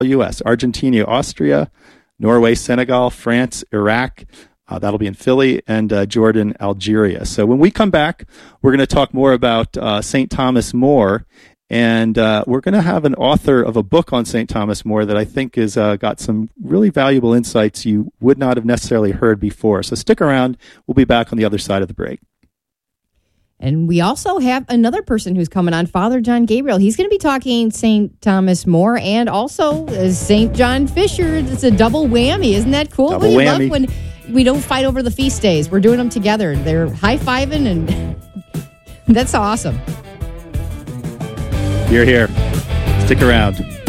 U.S., Argentina, Austria, Norway, Senegal, France, Iraq. That'll be in Philly, and Jordan, Algeria. So when we come back, we're going to talk more about St. Thomas More, and we're going to have an author of a book on St. Thomas More that I think has got some really valuable insights you would not have necessarily heard before. So stick around. We'll be back on the other side of the break. And we also have another person who's coming on, Father John Gabriel. He's going to be talking St. Thomas More and also St. John Fisher. It's a double whammy. Isn't that cool? Double whammy. Love when we don't fight over the feast days. We're doing them together. They're high-fiving, and that's awesome. You're here. Stick around.